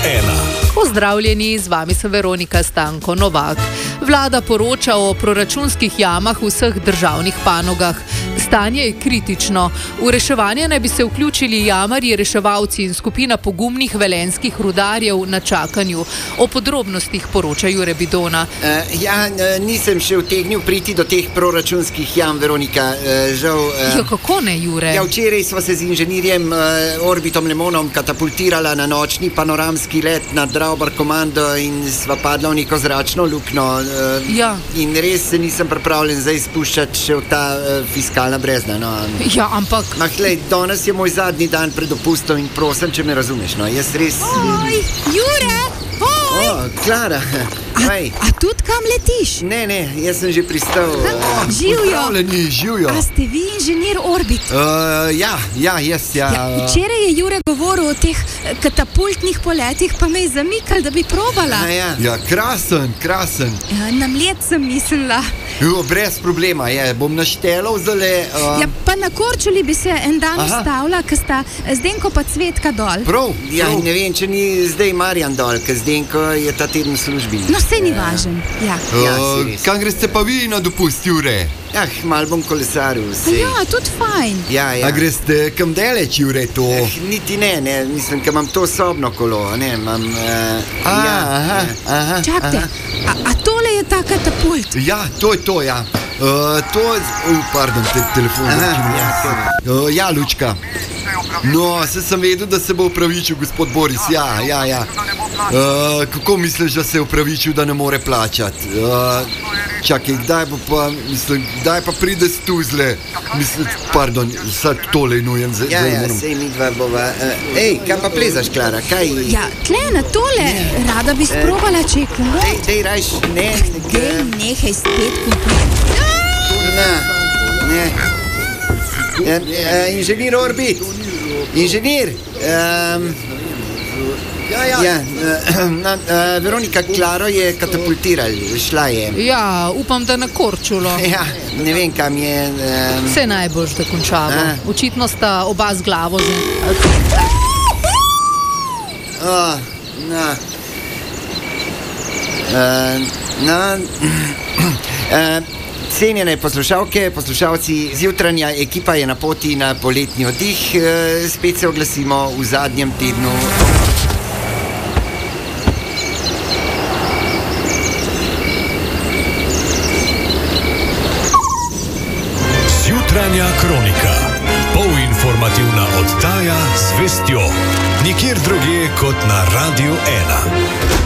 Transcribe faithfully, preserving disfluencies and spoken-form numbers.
ena. Pozdravljeni, z vami sem Veronika Stanko Novak. Vlada poroča o proračunskih jamah v vseh državnih panogah. Stanje je kritično. V reševanje naj bi se vključili jamarji, reševalci in skupina pogumnih velenjskih rudarjev na čakanju. O podrobnostih poroča Jure Bidona. Uh, ja, nisem še utegnil priti do teh proračunskih jam, Veronika. Uh, žal, uh, ja, kako ne, Jure? Ja, včeraj smo se z inženirjem uh, Orbitom Lemonom katapultirala na nočni panoramski let nad Draubar komando in sva padla v neko zračno luknjo. Uh, ja. In res se nisem pripravljen zdaj spuščati še v ta uh, fiskalna brezna. No. Ja, ampak... Mah, glej, danes je moj zadnji dan pred dopustom in prosim, če me razumeš. No. Jaz res... Oj, Jure! Oj! O, Klara! A, a tudi kam letiš? Ne, ne, jaz sem že pristal. Uh, Živijo! Živijo! A ste vi inženir Orbit? Uh, ja, ja, jaz, ja. ja. Včeraj je Jure govoril o teh katapultnih poletih, pa me je zamikal, da bi probala. A, ja. ja, krasen, krasen. Ja, na mlet sem mislila. Jo, brez problema, je, bom naštelal zale. Uh... Ja, pa na Korčuli bi se en dan ustavila, ker sta Zdenko pa Cvetka dol. Prav, ja, prav. Ne vem, če ni zdaj Marjan dol, ker Zdenko je ta teden v službi. No, sej ni važen, ja. Ja, uh, kam greste pa vi na dopust, Jure? Ah, mal bom kolesaril, sej. Ja, tudi fajn. Ja, ja. A greste kam daleč, Jure, to? Eh, niti ne, ne, mislim, ker imam to sobno kolo, ne, imam... Uh, a, ja, aha, aha. Čakajte, a, a tole je ta katapult? Ja, to je to, ja. Uh, to je... Uh, pardon, te, telefon. Aha, ja, uh, ja, Lučka. No, se sem vedel, da se bo upravičil gospod Boris, ja, ja, ja. Uh, kako misliš, da se je upravičil, da ne more plačati? Uh, čakaj, kdaj bo pa, mislim, kdaj pa pride stuzle? Mislim, pardon, sad tole nujem. Ja, ja, sej mi dva bova. Uh, ej, kam pa plezaš, Klara, kaj? Ja, tle na tole, ne. Rada bi sprovala, če je komod. Dej, dej, rajš, ne. Dej, nehaj spet komod. Ne, ne. Ja, uh, inženir Orbit, inženir, um, ja, ja. Ja, uh, uh, Veronika, Klaro je katapultiral, šla je. Ja, upam, da na Korčulo. Ja, ne vem, kam je. Um... Vse najboljš, da končamo. A? Očitno sta oba z glavo z... Oh, no. Uh, no. uh, Cenjene poslušalke, poslušalci, zjutranja ekipa je na poti na poletni oddih. E, spet se oglasimo v zadnjem tednu. Zjutranja kronika. Polinformativna oddaja z vestjo. Nikjer drugje kot na Radiu ena.